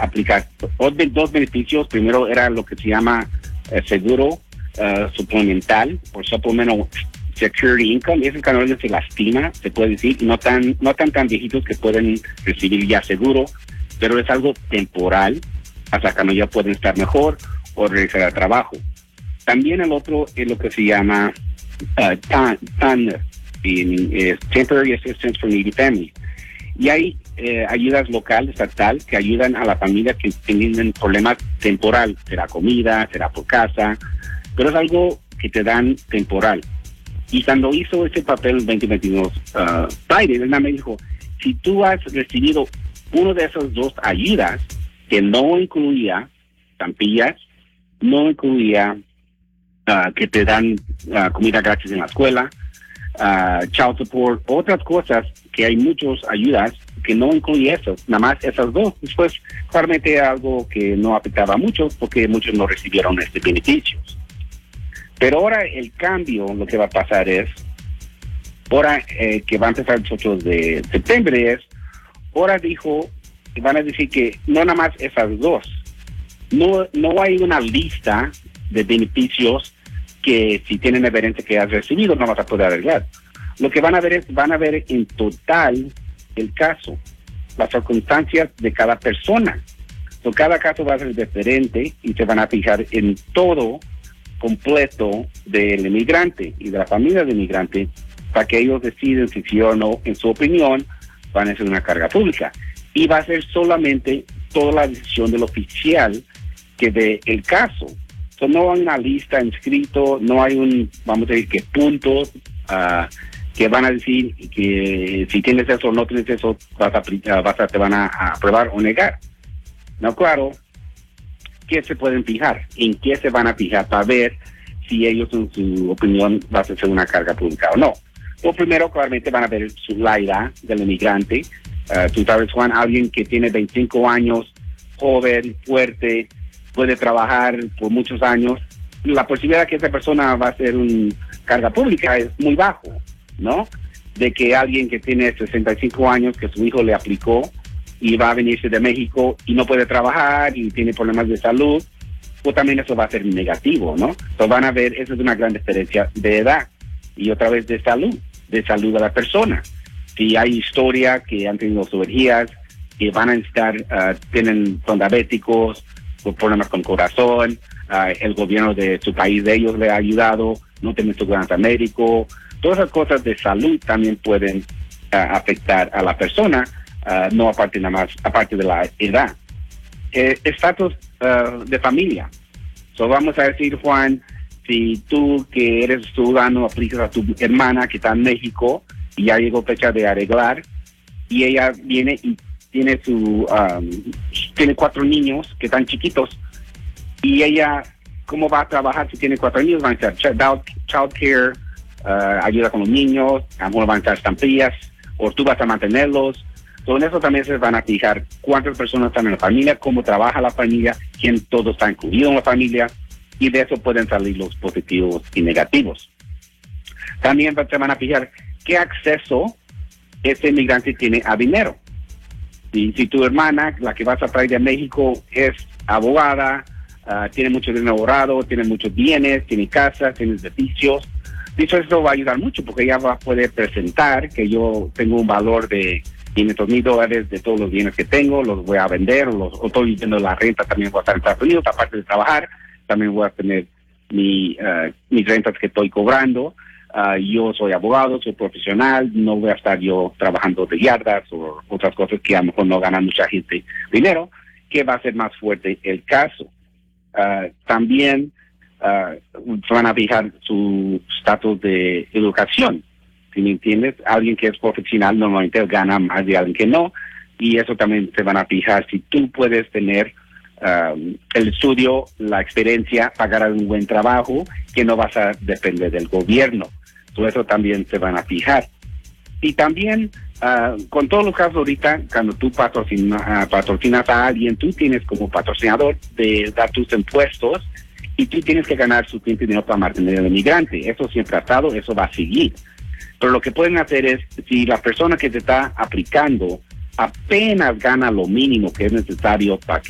aplicar dos beneficios. Primero era lo que se llama seguro suplemental o supplemental security income. Ese cuando alguien se lastima, se puede decir, no tan viejitos que pueden recibir ya seguro, pero es algo temporal hasta cuando ya pueden estar mejor o regresar al trabajo. También el otro es lo que se llama Temporary Assistance for Needy Families. Y hay ayudas local, estatal, que ayudan a la familia que tienen problemas temporal. Será comida, será por casa, pero es algo que te dan temporal. Y cuando hizo ese papel en 2022, Biden, él me dijo, si tú has recibido uno de esas dos ayudas, que no incluía estampillas, no incluía que te dan comida gratis en la escuela, child support, otras cosas, que hay muchas ayudas que no incluye eso, nada más esas dos. Después, claramente algo que no afectaba mucho porque muchos no recibieron beneficios. Pero ahora el cambio, lo que va a pasar es, ahora que va a empezar el 8 de septiembre ahora dijo, van a decir que no nada más esas dos. No hay una lista de beneficios que si tienen evidencia que has recibido no vas a poder arreglar. Lo que van a ver en total el caso, las circunstancias de cada persona. Cada caso va a ser diferente y se van a fijar en todo completo del inmigrante y de la familia del inmigrante para que ellos deciden si sí o no, en su opinión, van a ser una carga pública. Y va a ser solamente toda la decisión del oficial que ve el caso. No hay una lista inscrito, no hay vamos a decir, que puntos que van a decir que si tienes eso o no tienes eso, te van a aprobar o negar. No, claro, ¿qué se pueden fijar? ¿En qué se van a fijar para ver si ellos, en su opinión, va a ser una carga pública o no? Pues primero, claramente van a ver la edad del inmigrante. Tú sabes, Juan, alguien que tiene 25 años, joven, fuerte, puede trabajar por muchos años, la posibilidad de que esa persona va a ser una carga pública es muy bajo, ¿no? De que alguien que tiene 65 años, que su hijo le aplicó y va a venirse de México y no puede trabajar y tiene problemas de salud, pues también eso va a ser negativo, ¿no? Entonces van a ver, eso es una gran diferencia de edad y otra vez de salud de la persona. Si hay historia que han tenido cirugías, que van a necesitar, son diabéticos, con problemas con corazón, el gobierno de su país de ellos le ha ayudado, no tienen seguridad médico, todas esas cosas de salud también pueden afectar a la persona, no aparte de la edad. Estatus de familia. Vamos a decir, Juan, si tú que eres ciudadano aplicas a tu hermana que está en México y ya llegó fecha de arreglar y ella viene y tiene tiene 4 niños que están chiquitos y ella, ¿cómo va a trabajar si tiene 4 niños? Van a estar child care, ayuda con los niños, a lo mejor van a estar estampillas o tú vas a mantenerlos. En eso también se van a fijar cuántas personas están en la familia, cómo trabaja la familia, quién todo está incluido en la familia, y de eso pueden salir los positivos y negativos. También se van a fijar qué acceso ese inmigrante tiene a dinero. Y si tu hermana, la que vas a traer de México, es abogada, tiene mucho dinero ahorrado, tiene muchos bienes, tiene casas, tiene edificios, dicho eso va a ayudar mucho porque ella va a poder presentar que yo tengo un valor de $500,000 de todos los bienes que tengo, los voy a vender, o estoy viviendo la renta, también voy a estar en Estados Unidos, aparte de trabajar, también voy a tener mis rentas que estoy cobrando. Yo soy abogado, soy profesional, no voy a estar yo trabajando de yardas o otras cosas que a lo mejor no gana mucha gente dinero, que va a ser más fuerte el caso. También se van a fijar su estatus de educación. ¿Sí me entiendes? Alguien que es profesional normalmente gana más de alguien que no, y eso también se van a fijar si tú puedes tener el estudio, la experiencia, pagar un buen trabajo, que no vas a depender del gobierno. Todo eso también se van a fijar. Y también, con todos los casos ahorita, cuando tú patrocinas a alguien, tú tienes como patrocinador de dar tus impuestos y tú tienes que ganar suficiente dinero para mantener al inmigrante. Eso siempre ha estado, eso va a seguir. Pero lo que pueden hacer es, si la persona que te está aplicando apenas gana lo mínimo que es necesario para